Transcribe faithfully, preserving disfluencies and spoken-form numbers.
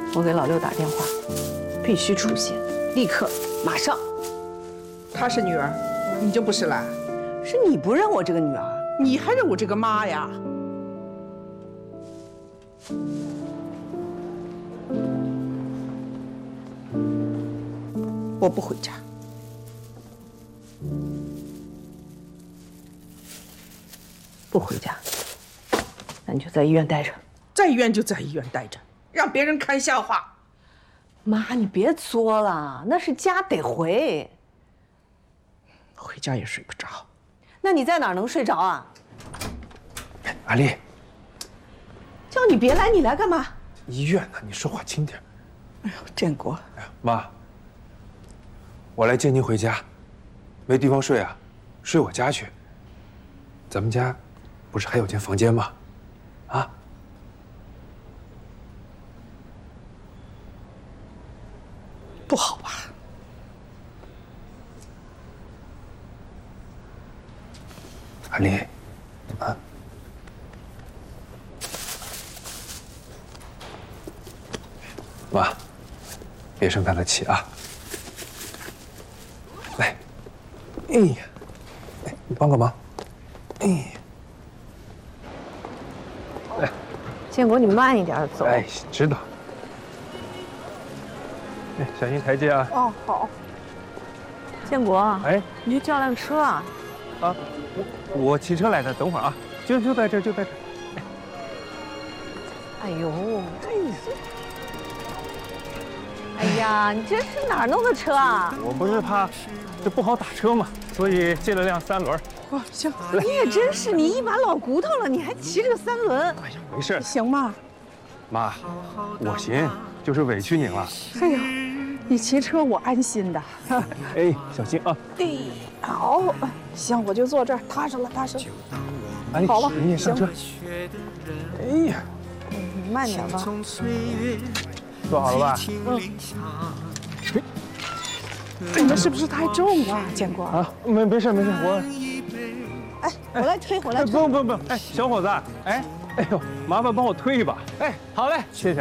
我给老六打电话，必须出现，立刻，马上。 她是女儿，你就不是了？ 是你不认我这个女儿， 你还认我这个妈呀？我不回家。 不回家，那你就在医院待着。 在医院就在医院待着，让别人看笑话。 妈，你别作了，那是家得回。 回家也睡不着。 那你在哪儿能睡着啊？ 阿丽， 叫你别来，你来干嘛？ 医院呢，你说话轻点。 哎呦，建国， 哎呀，妈，我来接您回家，没地方睡啊，睡我家去。咱们家不是还有间房间吗？啊？ 不好吧？ 阿丽，啊，妈，别生他的气啊！来，哎呀，哎，你帮个忙，哎呀，来， 建国，你慢一点走。 哎，知道。哎，小心台阶啊！ 哦，好。 建国， 哎， 你去叫辆车啊！ 啊，我我骑车来的，等会儿啊，就就在这儿，就在这儿。 哎呦，哎呀，你这是哪儿弄的车啊？ 我不是怕这不好打车嘛，所以借了辆三轮。 哇，行， 你也真是，你一把老骨头了，你还骑这个三轮？ 哎呀，没事， 行吗？ 妈，我行，就是委屈您了。 哎呀，你骑车我安心的。 哎，小心啊！ 哎，好，行，我就坐这儿，踏实了，踏实了。 哎， 好了， 你也上车。哎呀， 你慢点吧。 坐好了吧？ 嗯。你们是不是太重了，建国？ 啊，没没事没事，我。 哎，我来推，我来推。 不用不用不用，哎，小伙子，哎哎呦，麻烦帮我推一把。哎，好嘞，谢谢。